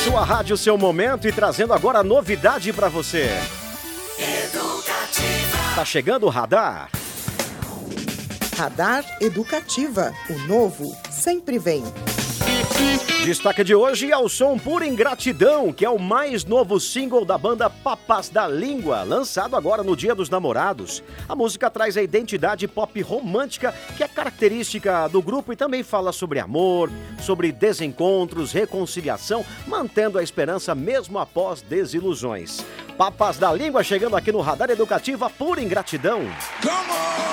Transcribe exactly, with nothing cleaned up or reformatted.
Sua rádio, seu momento, e trazendo agora novidade pra você. Educativa. Tá chegando o Radar. Radar Educativa. O novo sempre vem. Destaque de hoje é o som Pura Ingratidão, que é o mais novo single da banda Papas da Língua, lançado agora no Dia dos Namorados. A música traz a identidade pop romântica, que é característica do grupo, e também fala sobre amor, sobre desencontros, reconciliação, mantendo a esperança mesmo após desilusões. Papas da Língua chegando aqui no Radar Educativa, Pura Ingratidão. Come on!